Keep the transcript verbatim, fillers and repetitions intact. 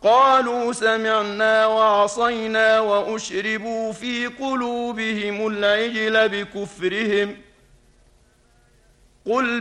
قالوا سمعنا وعصينا وأشربوا في قلوبهم العجل بكفرهم قل